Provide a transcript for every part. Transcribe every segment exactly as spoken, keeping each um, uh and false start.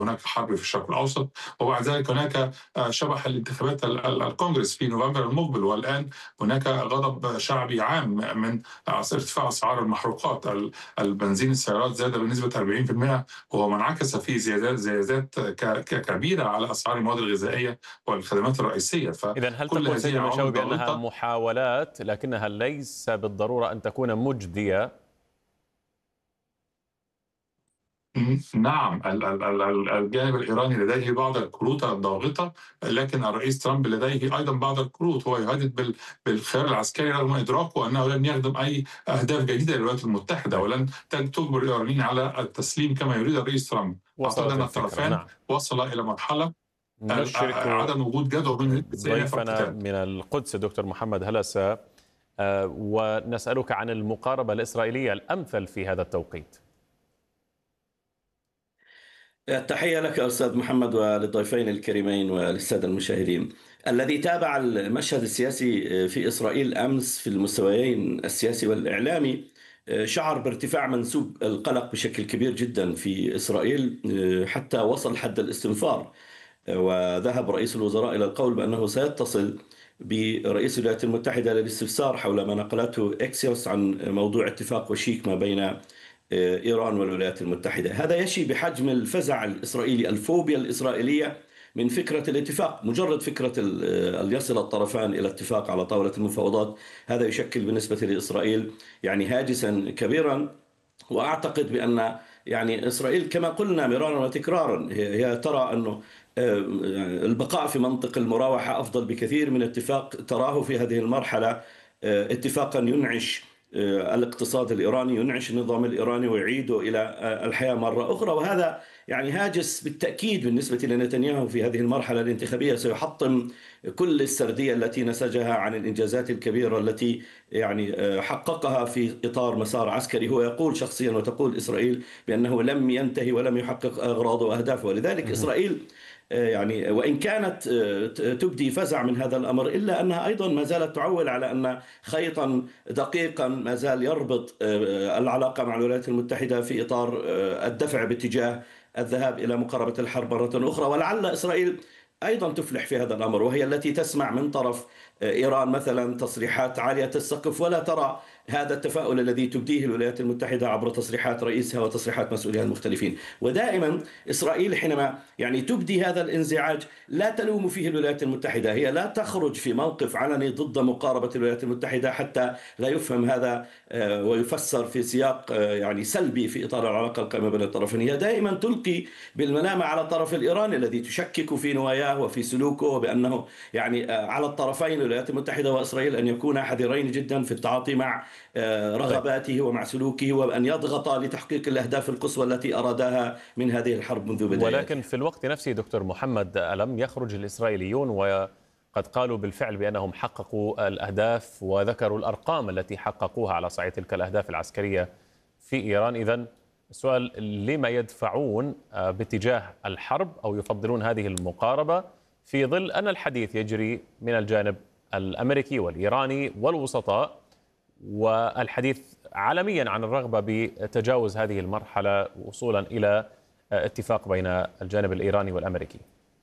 هناك حرب في الشرق الأوسط، وبعد ذلك هناك آه، شبح الانتخابات ال- ال- الكونغرس في نوفمبر المقبل، والآن هناك غضب شعبي عام من ارتفاع أسعار المحروقات. ال- البنزين السيارات زاد بنسبة أربعين بالمئة، وهو ما انعكس في زيادات زيادات ك- ك- كبيرة على أسعار المواد الغذائية والخدمات الرئيسية. إذا هل فكل تقول هذه سيد المنشاوي عوامل بأنها ضاغطة. محاولات لكنها ليس بالضرورة أن تكون مجدية؟ نعم، ال- ال- ال- ال- الجانب الإيراني لديه بعض الكروت الضاغطة، لكن الرئيس ترامب لديه أيضا بعض الكروت. هو يهدد بال- بالخيار العسكري رغم إدراكه أنه لن يخدم أي أهداف جديدة للولايات المتحدة، طيب، ولن تج- تجبر الإيرانيين على التسليم كما يريد الرئيس ترامب. أعتقد وصلت أن الفكرة. الطرفان نعم. وصلا إلى مرحلة ال- نشرك عدم وجود جدوى من نسبية في ضيفنا القتال. من القدس دكتور محمد هلسة، آه، ونسألك عن المقاربة الإسرائيلية الأمثل في هذا التوقيت. التحية لك أستاذ محمد وللضيفين الكريمين وللسادة المشاهدين. الذي تابع المشهد السياسي في إسرائيل أمس في المستويين السياسي والإعلامي شعر بارتفاع منسوب القلق بشكل كبير جدا في إسرائيل، حتى وصل حد الاستنفار، وذهب رئيس الوزراء إلى القول بأنه سيتصل برئيس الولايات المتحدة للاستفسار حول ما نقلته إكسيوس عن موضوع اتفاق وشيك ما بين إيران والولايات المتحدة. هذا يشي بحجم الفزع الإسرائيلي، الفوبيا الإسرائيلية من فكرة الاتفاق. مجرد فكرة أن يصل الطرفان إلى اتفاق على طاولة المفاوضات، هذا يشكل بالنسبة لإسرائيل يعني هاجسا كبيرا. وأعتقد بأن يعني إسرائيل كما قلنا مرارا وتكرارا هي هي ترى أنه البقاء في منطق المراوحة أفضل بكثير من اتفاق تراه في هذه المرحلة اتفاقا ينعش الاقتصاد الإيراني، ينعش النظام الإيراني ويعيده إلى الحياة مرة أخرى. وهذا يعني هاجس بالتأكيد بالنسبة لنتنياهو في هذه المرحلة الانتخابية، سيحطم كل السردية التي نسجها عن الإنجازات الكبيرة التي يعني حققها في إطار مسار عسكري. هو يقول شخصيا وتقول إسرائيل بأنه لم ينتهي ولم يحقق أغراضه وأهدافه. ولذلك إسرائيل يعني وإن كانت تبدي فزع من هذا الأمر، إلا أنها أيضا ما زالت تعول على أن خيطا دقيقا ما زال يربط العلاقة مع الولايات المتحدة في إطار الدفع باتجاه الذهاب إلى مقاربة الحرب مرة أخرى. ولعل إسرائيل أيضا تفلح في هذا الأمر، وهي التي تسمع من طرف إيران مثلا تصريحات عالية السقف، ولا ترى هذا التفاؤل الذي تبديه الولايات المتحدة عبر تصريحات رئيسها وتصريحات مسؤوليها المختلفين. ودائما إسرائيل حينما يعني تبدي هذا الانزعاج لا تلوم فيه الولايات المتحدة، هي لا تخرج في موقف علني ضد مقاربة الولايات المتحدة حتى لا يفهم هذا ويفسر في سياق يعني سلبي في إطار العلاقة القائمة بين الطرفين. هي دائما تلقي بالملامة على الطرف الإيراني الذي تشكك في نواياه وفي سلوكه، وبأنه يعني على الطرفين الولايات المتحدة وإسرائيل أن يكونا حذرين جدا في التعاطي مع رغباته ومع سلوكه، وأن يضغط لتحقيق الأهداف القصوى التي أرادها من هذه الحرب منذ بدايتها. ولكن في الوقت نفسه دكتور محمد، ألم يخرج الإسرائيليون وقد قالوا بالفعل بأنهم حققوا الأهداف وذكروا الأرقام التي حققوها على صعيد تلك الأهداف العسكرية في إيران؟ إذن السؤال، لما يدفعون باتجاه الحرب أو يفضلون هذه المقاربة في ظل أن الحديث يجري من الجانب الأمريكي والإيراني والوسطاء، والحديث عالميا عن الرغبة بتجاوز هذه المرحلة وصولا إلى اتفاق بين الجانب الإيراني والأمريكي؟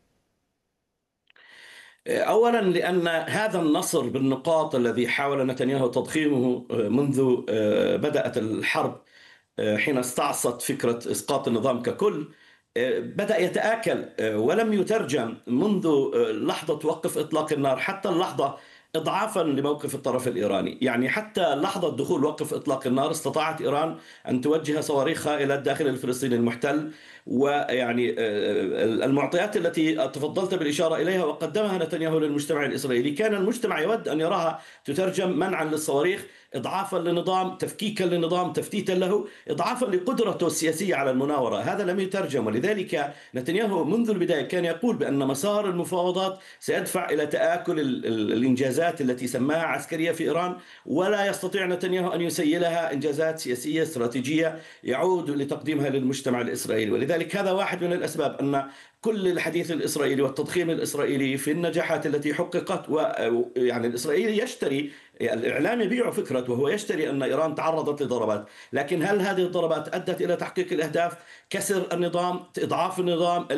أولا لأن هذا النصر بالنقاط الذي حاول نتنياهو تضخيمه منذ بدأت الحرب، حين استعصت فكرة إسقاط النظام ككل، بدأ يتآكل ولم يترجم منذ لحظة وقف إطلاق النار حتى اللحظة إضعافا لموقف الطرف الإيراني. يعني حتى لحظة دخول وقف إطلاق النار استطاعت إيران أن توجه صواريخها إلى الداخل الفلسطيني المحتل. ويعني المعطيات التي تفضلت بالإشارة إليها وقدمها نتنياهو للمجتمع الإسرائيلي، كان المجتمع يود أن يراها تترجم منعا للصواريخ، إضعافا للنظام، تفكيكا للنظام، تفتيتا له، إضعافا لقدرته السياسية على المناورة. هذا لم يترجم. ولذلك نتنياهو منذ البداية كان يقول بأن مسار المفاوضات سيدفع إلى تآكل الإنجازات التي سماها عسكرية في إيران، ولا يستطيع نتنياهو أن يسيلها إنجازات سياسية استراتيجية يعود لتقديمها للمجتمع الإسرائيلي. ولذلك هذا واحد من الأسباب أن كل الحديث الإسرائيلي والتضخيم الإسرائيلي في النجاحات التي حققت، ويعني الإسرائيلي يشتري الإعلام يبيع فكرة وهو يشتري أن إيران تعرضت لضربات، لكن هل هذه الضربات أدت إلى تحقيق الأهداف؟ كسر النظام، إضعاف النظام،